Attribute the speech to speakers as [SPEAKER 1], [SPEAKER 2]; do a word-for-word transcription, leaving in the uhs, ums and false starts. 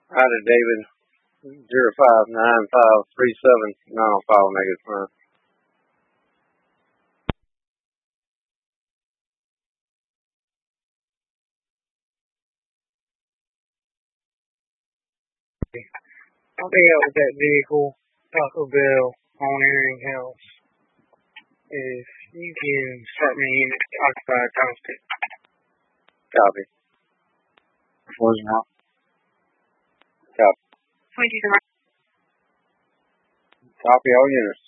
[SPEAKER 1] Out of David, zero five nine five three seven nine oh five negative nine.
[SPEAKER 2] I'll be out with that vehicle, Taco Bell, on Airing House. If you can start me in at occupied constant.
[SPEAKER 1] Copy.
[SPEAKER 3] Closing out.
[SPEAKER 1] Copy.
[SPEAKER 4] twenty-two.
[SPEAKER 1] Copy all units.